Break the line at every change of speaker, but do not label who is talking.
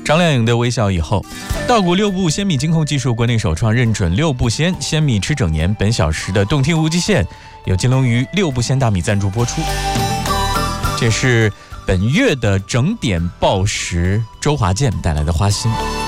张靓颖的微笑以后，稻谷6步鲜米精控技术国内首创，认准6步鲜米吃整年。本小时的动听无极限由金龙鱼6步鲜大米赞助播出。这是本月的整点报时，周华健带来的花心。